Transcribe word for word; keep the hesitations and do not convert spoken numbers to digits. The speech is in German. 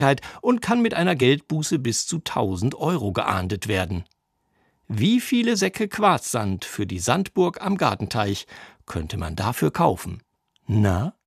und kann mit einer Geldbuße bis zu tausend Euro geahndet werden. Wie viele Säcke Quarzsand für die Sandburg am Gartenteich könnte man dafür kaufen? Na?